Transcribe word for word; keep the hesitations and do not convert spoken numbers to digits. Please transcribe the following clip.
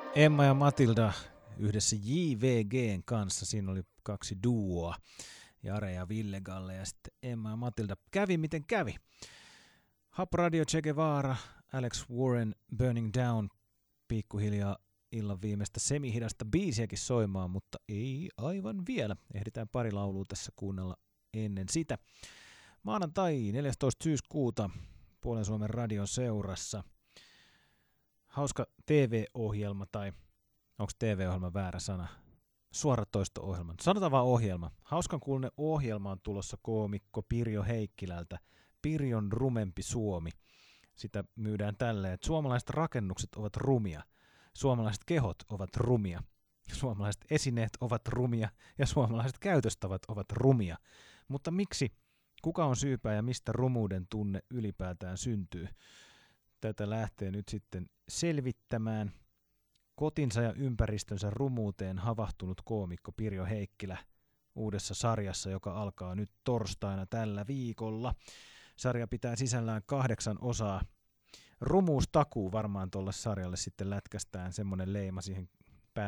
Emma ja Matilda yhdessä J V G:n kanssa. Siinä oli kaksi duoa, Jare ja Ville Galle, ja sitten Emma ja Matilda. Kävi miten kävi. Hap Radio, Che Guevara, Alex Warren, Burning Down, pikkuhiljaa illan viimeistä semihidasta biisiäkin soimaan, mutta ei aivan vielä. Ehditään pari laulua tässä kuunnella ennen sitä. Maanantai neljästoista syyskuuta Puolen Suomen radion seurassa. Hauska T V-ohjelma, tai onko T V-ohjelma väärä sana? Suoratoisto-ohjelma. Sanotaan vaan ohjelma. Hauskan kuulunen ohjelma on tulossa koomikko Pirjo Heikkilältä. Pirjon rumempi Suomi. Sitä myydään tälleen, että suomalaiset rakennukset ovat rumia. Suomalaiset kehot ovat rumia. Suomalaiset esineet ovat rumia ja suomalaiset käytöstavat ovat rumia. Mutta miksi? Kuka on syypää ja mistä rumuuden tunne ylipäätään syntyy? Tätä lähtee nyt sitten selvittämään kotinsa ja ympäristönsä rumuuteen havahtunut koomikko Pirjo Heikkilä uudessa sarjassa, joka alkaa nyt torstaina tällä viikolla. Sarja pitää sisällään kahdeksan osaa. Rumuustakuu varmaan tuolle sarjalle sitten lätkästään, semmoinen leima siihen